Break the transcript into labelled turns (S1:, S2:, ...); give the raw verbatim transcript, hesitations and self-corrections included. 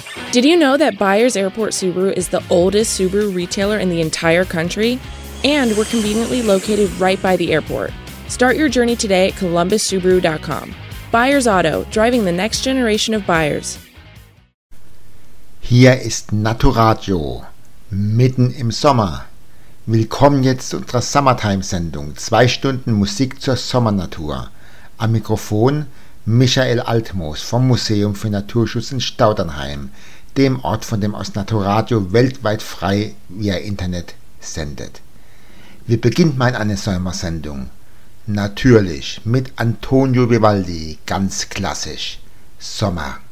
S1: Did you know that Byers Airport Subaru is the oldest Subaru retailer in the entire country? And we're conveniently located right by the airport. Start your journey today at columbus subaru dot com. Byers Auto, driving the next generation of buyers.
S2: Hier ist Naturadio, mitten im Sommer. Willkommen jetzt zu unserer Summertime-Sendung. Zwei Stunden Musik zur Sommernatur. Am Mikrofon Michael Altmoos vom Museum für Naturschutz in Staudernheim, dem Ort, von dem aus Naturadio weltweit frei via Internet sendet. Wie beginnt man eine Sommersendung? Natürlich mit Antonio Vivaldi, ganz klassisch. Sommer.